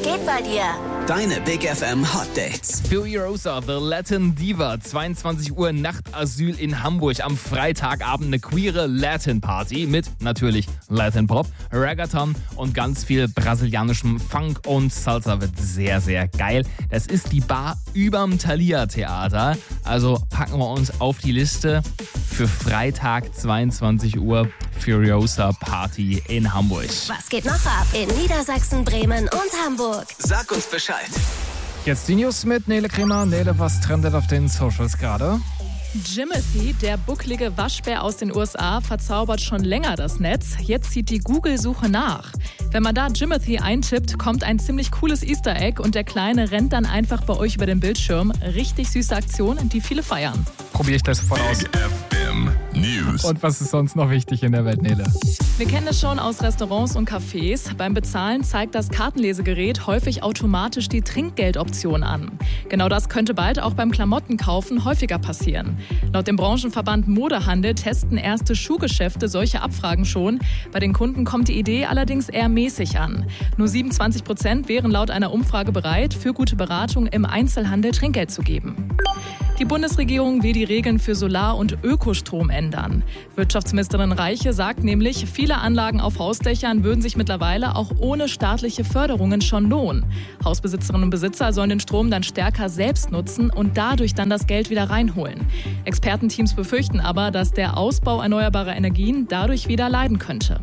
geht bei dir? Deine Big FM Hot Dates. Furiosa, The Latin Diva, 22 Uhr Nachtasyl in Hamburg. Am Freitagabend eine queere Latin Party mit natürlich Latin Pop, Reggaeton und ganz viel brasilianischem Funk und Salsa. Wird sehr, sehr geil. Das ist die Bar überm Thalia Theater. Also packen wir uns auf die Liste für Freitag 22 Uhr Furiosa Party in Hamburg. Was geht noch ab in Niedersachsen, Bremen und Hamburg? Sag uns Bescheid. Jetzt die News mit Nele Kremer. Nele, was trendet auf den Socials gerade? Jimothy, der bucklige Waschbär aus den USA, verzaubert schon länger das Netz. Jetzt zieht die Google-Suche nach. Wenn man da Jimothy eintippt, kommt ein ziemlich cooles Easter Egg und der Kleine rennt dann einfach bei euch über den Bildschirm. Richtig süße Aktion, die viele feiern. Probiere ich gleich sofort aus. Big FM News. Und was ist sonst noch wichtig in der Welt, Nele? Wir kennen es schon aus Restaurants und Cafés. Beim Bezahlen zeigt das Kartenlesegerät häufig automatisch die Trinkgeldoption an. Genau das könnte bald auch beim Klamottenkaufen häufiger passieren. Laut dem Branchenverband Modehandel testen erste Schuhgeschäfte solche Abfragen schon. Bei den Kunden kommt die Idee allerdings eher mäßig an. Nur 27% wären laut einer Umfrage bereit, für gute Beratung im Einzelhandel Trinkgeld zu geben. Die Bundesregierung will die Regeln für Solar- und Ökostrom ändern. Wirtschaftsministerin Reiche sagt nämlich, viele Anlagen auf Hausdächern würden sich mittlerweile auch ohne staatliche Förderungen schon lohnen. Hausbesitzerinnen und Besitzer sollen den Strom dann stärker selbst nutzen und dadurch dann das Geld wieder reinholen. Expertenteams befürchten aber, dass der Ausbau erneuerbarer Energien dadurch wieder leiden könnte.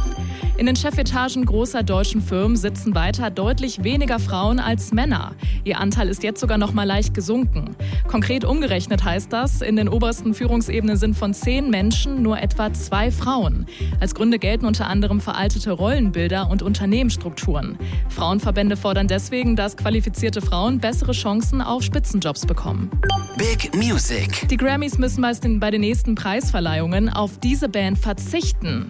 In den Chefetagen großer deutschen Firmen sitzen weiter deutlich weniger Frauen als Männer. Ihr Anteil ist jetzt sogar noch mal leicht gesunken. Konkret umgerechnet heißt das, in den obersten Führungsebenen sind von 10 Menschen nur etwa 2 Frauen. Als Gründe gelten unter anderem veraltete Rollenbilder und Unternehmensstrukturen. Frauenverbände fordern deswegen, dass qualifizierte Frauen bessere Chancen auf Spitzenjobs bekommen. Big Music. Die Grammys müssen bei den nächsten Preisverleihungen auf diese Band verzichten.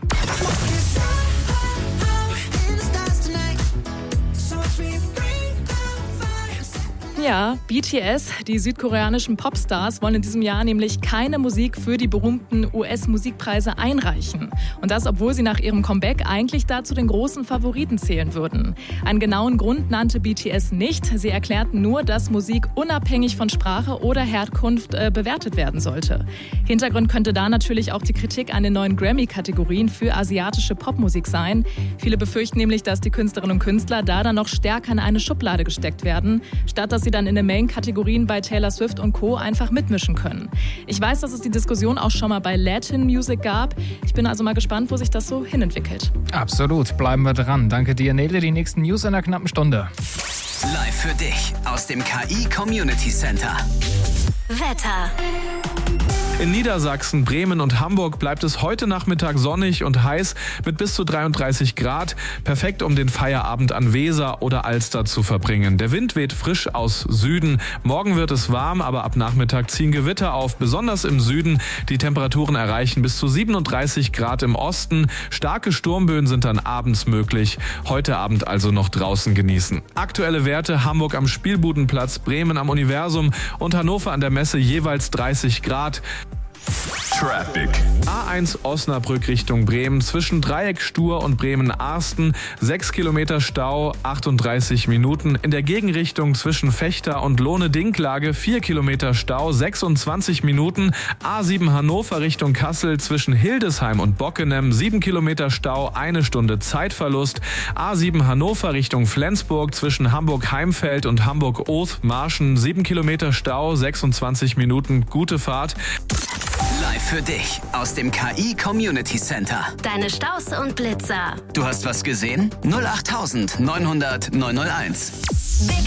Ja, BTS, die südkoreanischen Popstars, wollen in diesem Jahr nämlich keine Musik für die berühmten US-Musikpreise einreichen. Und das, obwohl sie nach ihrem Comeback eigentlich dazu den großen Favoriten zählen würden. Einen genauen Grund nannte BTS nicht. Sie erklärten nur, dass Musik unabhängig von Sprache oder Herkunft bewertet werden sollte. Hintergrund könnte da natürlich auch die Kritik an den neuen Grammy-Kategorien für asiatische Popmusik sein. Viele befürchten nämlich, dass die Künstlerinnen und Künstler da dann noch stärker in eine Schublade gesteckt werden, statt dass sie dann in den Main-Kategorien bei Taylor Swift und Co. einfach mitmischen können. Ich weiß, dass es die Diskussion auch schon mal bei Latin Music gab. Ich bin also mal gespannt, wo sich das so hinentwickelt. Absolut, bleiben wir dran. Danke dir, Nele. Die nächsten News in einer knappen Stunde. Live für dich aus dem KI Community Center. Wetter. In Niedersachsen, Bremen und Hamburg bleibt es heute Nachmittag sonnig und heiß mit bis zu 33 Grad. Perfekt, um den Feierabend an Weser oder Alster zu verbringen. Der Wind weht frisch aus Süden. Morgen wird es warm, aber ab Nachmittag ziehen Gewitter auf, besonders im Süden. Die Temperaturen erreichen bis zu 37 Grad im Osten. Starke Sturmböen sind dann abends möglich. Heute Abend also noch draußen genießen. Aktuelle Werte: Hamburg am Spielbudenplatz, Bremen am Universum und Hannover an der Messe jeweils 30 Grad. Traffic. A1 Osnabrück Richtung Bremen zwischen Dreieck Stur und Bremen-Arsten 6 Kilometer Stau, 38 Minuten. In der Gegenrichtung zwischen Vechta und Lohne-Dinklage 4 Kilometer Stau, 26 Minuten. A7 Hannover Richtung Kassel zwischen Hildesheim und Bockenem 7 Kilometer Stau, 1 Stunde Zeitverlust. A7 Hannover Richtung Flensburg zwischen Hamburg-Heimfeld und Hamburg-Oth-Marschen 7 Kilometer Stau, 26 Minuten. Gute Fahrt. Live für dich aus dem KI Community Center. Deine Staus und Blitzer. Du hast was gesehen? 08900 901.